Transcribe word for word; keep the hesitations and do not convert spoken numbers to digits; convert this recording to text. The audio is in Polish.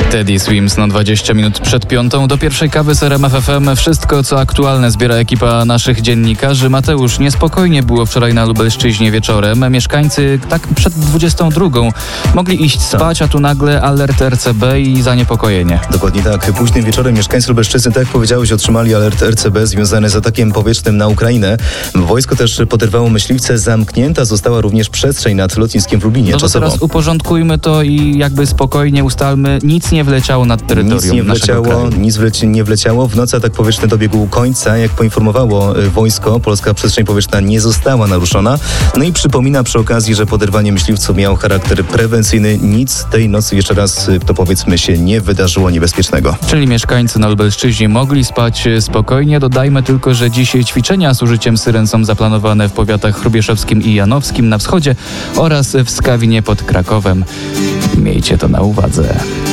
Teddy Swims na dwadzieścia minut przed piątą. Do pierwszej kawy z R M F F M. Wszystko, co aktualne, zbiera ekipa naszych dziennikarzy. Mateusz, niespokojnie było wczoraj na Lubelszczyźnie wieczorem. Mieszkańcy tak przed dwudziestą drugą mogli iść spać, a tu nagle alert R C B i zaniepokojenie. Dokładnie tak. Późnym wieczorem mieszkańcy Lubelszczyzny, tak jak powiedziałeś, otrzymali alert R C B związany z atakiem powietrznym na Ukrainę. Wojsko też poderwało myśliwce. Zamknięta została również przestrzeń nad lotniskiem w Lubinie. No to czasowo. teraz uporządkujmy to i jakby spokojnie ustalmy, nic nie wleciało nad terytorium Nic nie naszego wleciało, kraju. nic wleci, nie wleciało. W nocy atak powietrzny dobiegł końca. Jak poinformowało y, wojsko, polska przestrzeń powietrzna nie została naruszona. No i przypomina przy okazji, że poderwanie myśliwców miało charakter prewencyjny. Nic tej nocy, jeszcze raz y, to powiedzmy, się nie wydarzyło niebezpiecznego. Czyli mieszkańcy na Lubelszczyźnie mogli spać spokojnie. Dodajmy tylko, że dzisiaj ćwiczenia z użyciem syren są zaplanowane w powiatach chrubieszowskim i janowskim na wschodzie oraz w Skawinie pod Krakowem. Miejcie to na uwadze.